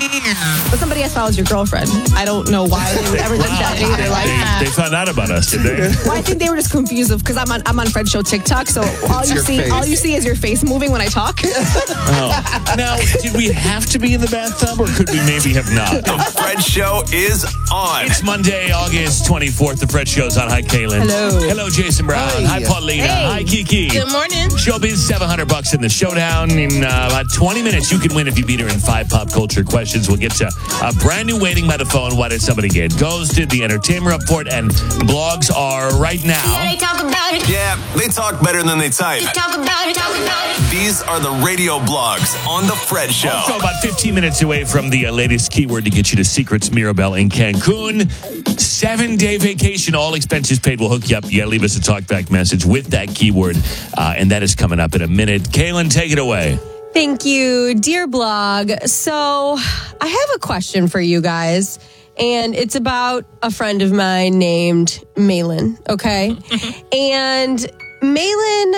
But somebody asked if I was your girlfriend. I don't know why they would ever think that either. Like, They found out about us, did they? well, I think they were just confused because I'm on Fred Show TikTok, so all you see is your face moving when I talk. Oh. Now, did we have to be in the bathtub, or could we maybe have not? The Fred Show is on. It's Monday, August 24th. The Fred Show's on. Hi, Kaylin. Hello, Jason Brown. Hi, Paulina. Hi, Kiki. Good morning. Showbiz, $700 in the showdown. In about 20 minutes, you can win if you beat her in 5 pop culture questions. We'll get to a brand new Waiting by the Phone. Why did somebody get ghosted? The Entertainment Report and blogs are right now. They talk about it. Yeah, they talk better than they type. Talk about it. Talk about it. These are the radio blogs on The Fred Show. Also, about 15 minutes away from the latest keyword to get you to Secrets Mirabelle in Cancun. 7-day vacation, all expenses paid. We'll hook you up. You got to leave us a talkback message with that keyword, and that is coming up in a minute. Kaylin, take it away. Thank you, dear blog. So I have a question for you guys, and it's about a friend of mine named Malin, okay? And Malin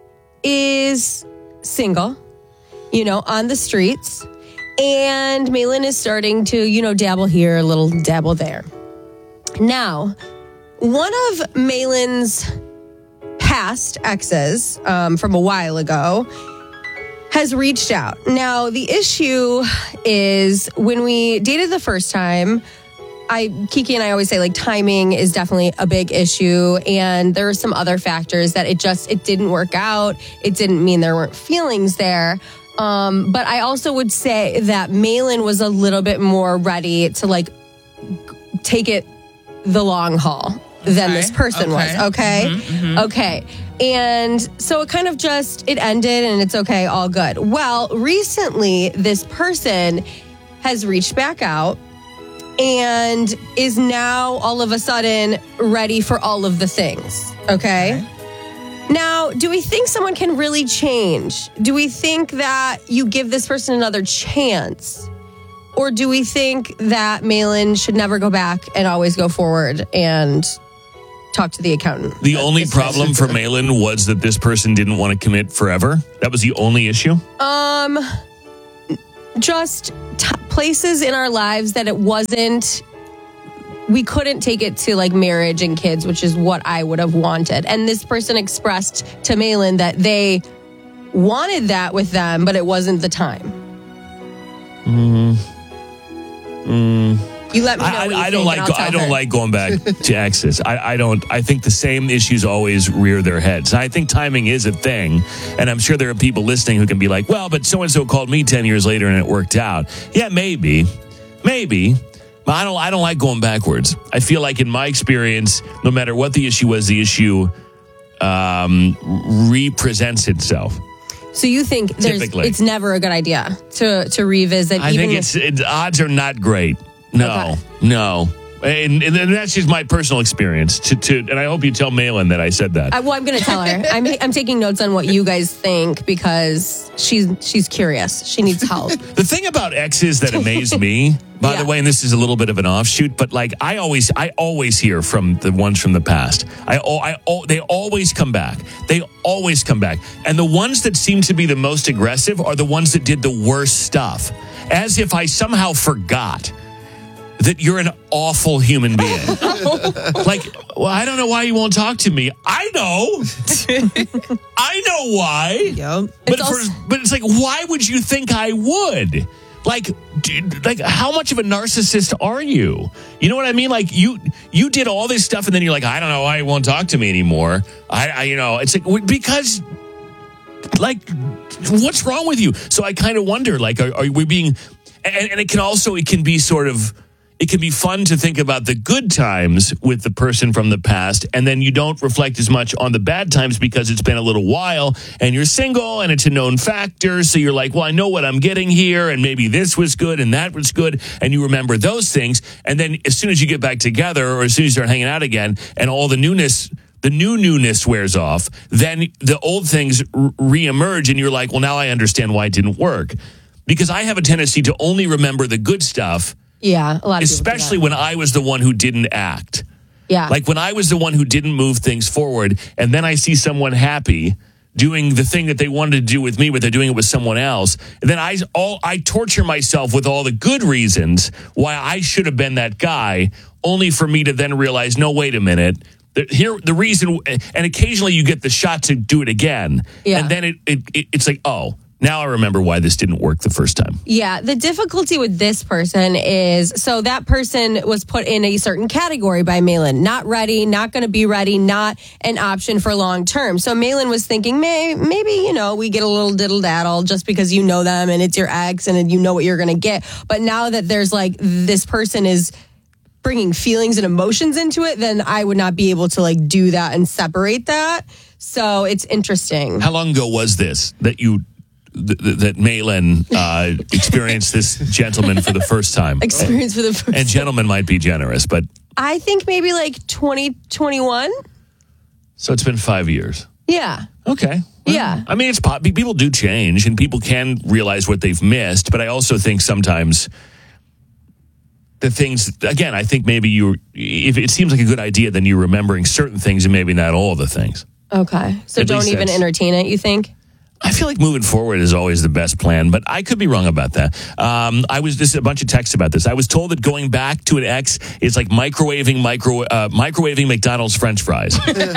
is single, on the streets. And Malin is starting to, dabble here, a little dabble there. Now, one of Malin's past exes from a while ago has reached out. Now, the issue is when we dated the first time, Kiki and I always say, timing is definitely a big issue. And there are some other factors that it didn't work out. It didn't mean there weren't feelings there. But I also would say that Malin was a little bit more ready to, take it the long haul than this person was. Okay. Mm-hmm. Okay. And so it kind of it ended and it's okay, all good. Well, recently this person has reached back out and is now all of a sudden ready for all of the things. Okay. Now, do we think someone can really change? Do we think that you give this person another chance? Or do we think that Malin should never go back and always go forward and talk to the accountant? The only problem for Malin was that this person didn't want to commit forever. That was the only issue? Just places in our lives that we couldn't take it to marriage and kids, which is what I would have wanted. And this person expressed to Malin that they wanted that with them, but it wasn't the time. You let me know. I don't like going back to exes. I don't. I think the same issues always rear their heads. I think timing is a thing, and I'm sure there are people listening who can be like, "Well, but so and so called me 10 years later and it worked out." Yeah, maybe. But I don't like going backwards. I feel like in my experience, no matter what the issue was, the issue represents itself. So you think it's never a good idea to revisit? I think odds are not great. No. And that's just my personal experience. And I hope you tell Malin that I said that. I'm going to tell her. I'm taking notes on what you guys think because she's curious. She needs help. The thing about exes that amaze me, by the way, and this is a little bit of an offshoot, but I always hear from the ones from the past. They always come back. They always come back. And the ones that seem to be the most aggressive are the ones that did the worst stuff. As if I somehow forgot that you're an awful human being. I don't know why you won't talk to me. I know. I know why. Yep. But it's why would you think I would? How much of a narcissist are you? You know what I mean? You did all this stuff and then you're like, I don't know why you won't talk to me anymore. It's because what's wrong with you? So I kind of wonder, are we being, and it can be sort of, it can be fun to think about the good times with the person from the past, and then you don't reflect as much on the bad times because it's been a little while and you're single and it's a known factor. So you're like, well, I know what I'm getting here, and maybe this was good and that was good, and you remember those things. And then as soon as you get back together, or as soon as you start hanging out again, and all the newness wears off, then the old things reemerge, and you're like, well, now I understand why it didn't work. Because I have a tendency to only remember the good stuff. Yeah, a lot of especially when I was the one who didn't act. Yeah. When I was the one who didn't move things forward, and then I see someone happy, doing the thing that they wanted to do with me, but they're doing it with someone else. And then I torture myself with all the good reasons why I should have been that guy, only for me to then realize, no, wait a minute. The reason, and occasionally you get the shot to do it again. Yeah. And then it's like, oh, now I remember why this didn't work the first time. Yeah, the difficulty with this person is, so that person was put in a certain category by Malin. Not ready, not going to be ready, not an option for long term. So Malin was thinking, maybe, we get a little diddle-daddle just because you know them and it's your ex and you know what you're going to get. But now that there's like, this person is bringing feelings and emotions into it, then I would not be able to like do that and separate that. So it's interesting. How long ago was this that Malin experienced this gentleman for the first time? Experience for the first And gentlemen might be generous, but... I think maybe like 2021. So it's been 5 years. Yeah. Okay. Yeah. I mean, people do change and people can realize what they've missed, but I also think sometimes the things, again, I think maybe if it seems like a good idea, then you're remembering certain things and maybe not all the things. Okay. So At don't least even that's- entertain it, you think? I feel like moving forward is always the best plan, but I could be wrong about that. This is a bunch of texts about this. I was told that going back to an ex is like microwaving McDonald's French fries.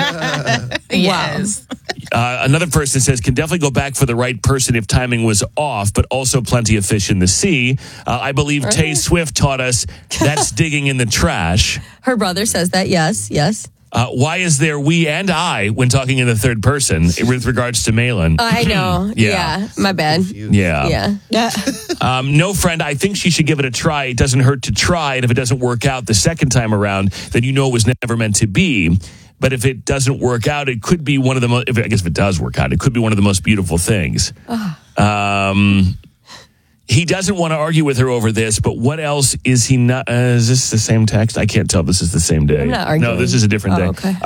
Yes. Another person says, can definitely go back for the right person if timing was off, but also plenty of fish in the sea. I believe Tay Swift taught us that's digging in the trash. Her brother says that, yes. Why is there we and I when talking in the third person with regards to Malin? I know. Yeah. My bad. Yeah. No, friend, I think she should give it a try. It doesn't hurt to try. And if it doesn't work out the second time around, then you know it was never meant to be. But if it doesn't work out, it could be one of the most, if it does work out, it could be one of the most beautiful things. He doesn't want to argue with her over this, but what else is he not? Is this the same text? I can't tell if this is the same day. I'm not arguing. No, this is a different day. Okay.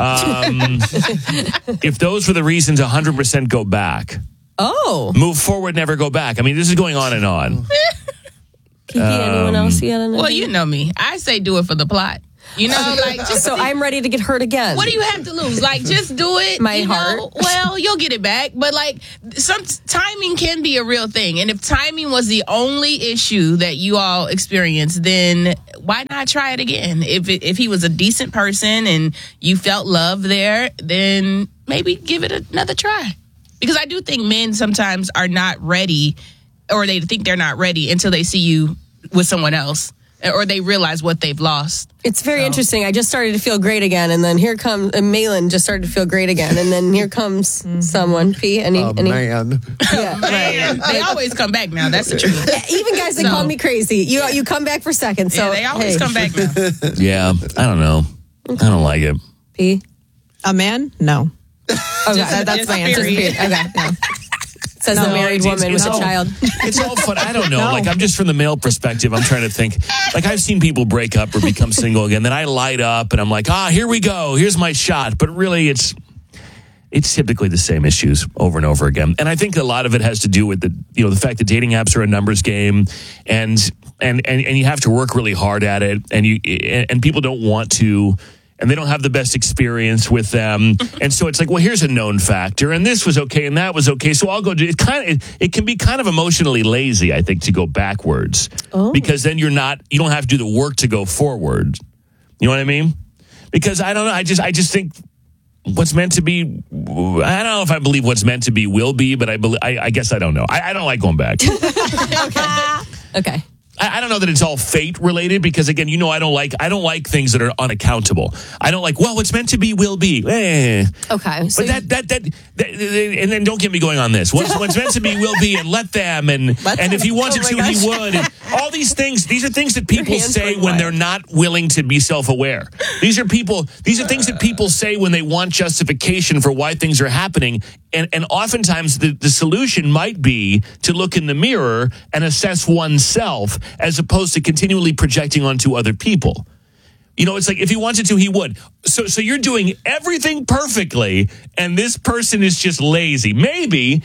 If those were the reasons, 100% go back. Oh. Move forward, never go back. I mean, this is going on and on. Kiki, anyone else? Well, you know me. I say do it for the plot. So I'm ready to get hurt again. What do you have to lose? Like, just do it. My heart. Well, you'll get it back. But like, some timing can be a real thing. And if timing was the only issue that you all experienced, then why not try it again? If he was a decent person and you felt love there, then maybe give it another try. Because I do think men sometimes are not ready, or they think they're not ready until they see you with someone else, or they realize what they've lost. It's very interesting. I just started to feel great again, and then here comes Malin just started to feel great again, and then here comes someone. P. Any? Man. Yeah, Man, they always come back now. That's the truth. Even guys that call me crazy, you come back for seconds. So Yeah, they always come back now. Yeah, I don't know. I don't like it. P. A man? No. Okay, that's just my answer. period. Okay, no. Says the married woman with a child. It's all fun. I don't know. Like, I'm just from the male perspective. I'm trying to think. Like, I've seen people break up or become single again. Then I light up and I'm like, here we go. Here's my shot. But really, it's typically the same issues over and over again. And I think a lot of it has to do with the fact that dating apps are a numbers game, and you have to work really hard at it, and people don't want to. And they don't have the best experience with them. And so it's like, well, here's a known factor. And this was okay and that was okay. So I'll go do it. It can be kind of emotionally lazy, I think, to go backwards. Oh. Because then you don't have to do the work to go forward. You know what I mean? Because I don't know. I just think what's meant to be, I don't know if I believe what's meant to be will be, but I guess I don't know. I don't like going back. Okay. I don't know that it's all fate related, because again, I don't like things that are unaccountable. I don't like, well, what's meant to be will be. Okay. So but that and then don't get me going on this. What's meant to be will be, and let them, and if he wanted to, he would. And all these things, these are things that people say when they're not willing to be self-aware. These are things that people say when they want justification for why things are happening. And oftentimes the solution might be to look in the mirror and assess oneself, as opposed to continually projecting onto other people. It's like, if he wanted to, he would. So you're doing everything perfectly, and this person is just lazy. Maybe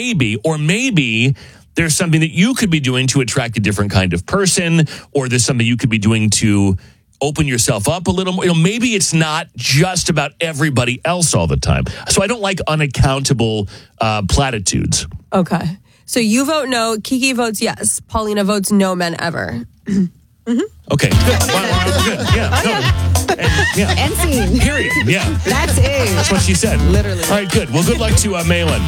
there's something that you could be doing to attract a different kind of person, or there's something you could be doing to open yourself up a little more. Maybe it's not just about everybody else all the time. So I don't like unaccountable platitudes. Okay. So you vote no. Kiki votes yes. Paulina votes no men ever. Okay, good. Well, good. Yeah. No. And And scene. period. Yeah. That's it. That's what she said. Literally. All right, good. Well, good luck to Malin.